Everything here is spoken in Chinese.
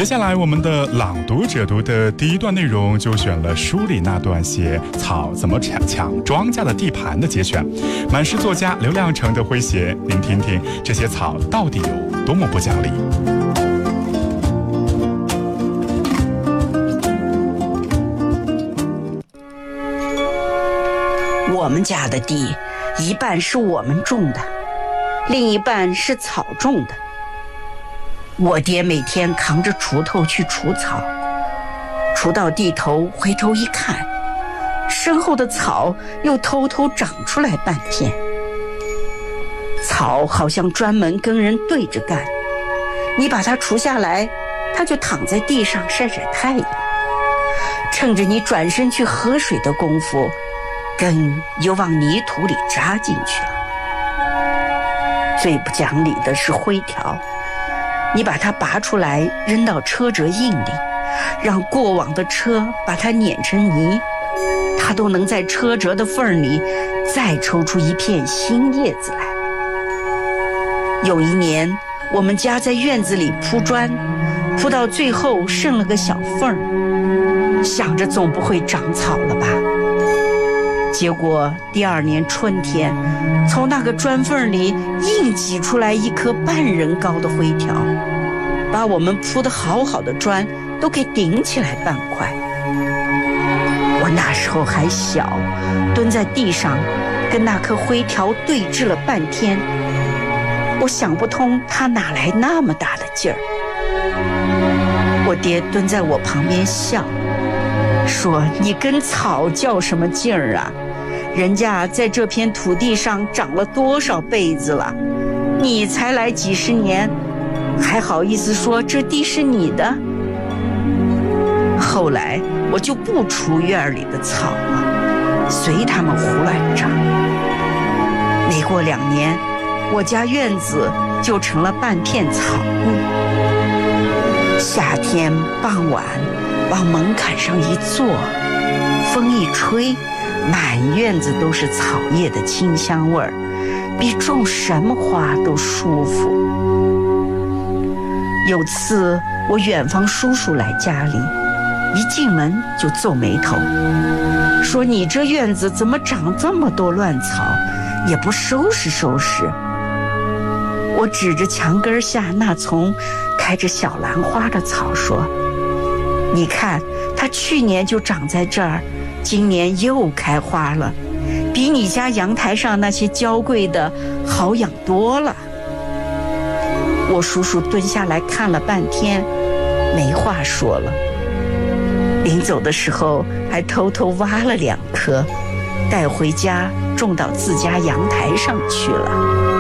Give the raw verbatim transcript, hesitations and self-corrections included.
接下来我们的朗读者读的第一段内容就选了书里那段写草怎么抢抢庄稼的地盘的节选，满是作家刘亮程的诙谐，您听听这些草到底有多么不讲理。 我们家的地一半是我们种的，另一半是草种的。我爹每天扛着锄头去除草，锄到地头回头一看，身后的草又偷偷长出来半片。草好像专门跟人对着干，你把它除下来，它就躺在地上晒晒太阳，趁着你转身去喝水的功夫，根又往泥土里扎进去了。最不讲理的是灰条，你把它拔出来扔到车辙印里，让过往的车把它碾成泥，它都能在车辙的缝里再抽出一片新叶子来。有一年我们家在院子里铺砖，铺到最后剩了个小缝，想着总不会长草了吧，结果第二年春天，从那个砖缝里硬挤出来一颗半人高的灰条，把我们铺得好好的砖都给顶起来半块。我那时候还小，蹲在地上跟那颗灰条对峙了半天，我想不通它哪来那么大的劲儿。我爹蹲在我旁边笑，说你跟草较什么劲儿啊，人家在这片土地上长了多少辈子了，你才来几十年，还好意思说这地是你的？后来我就不除院里的草了，随他们胡乱长。没过两年，我家院子就成了半片草屋。夏天傍晚往门槛上一坐，风一吹，满院子都是草叶的清香味儿，比种什么花都舒服。有次我远方叔叔来家里，一进门就皱眉头，说你这院子怎么长这么多乱草，也不收拾收拾。我指着墙根下那丛开着小兰花的草说，你看它去年就长在这儿，今年又开花了，比你家阳台上那些娇贵的好养多了。我叔叔蹲下来看了半天，没话说了。临走的时候还偷偷挖了两颗，带回家种到自家阳台上去了。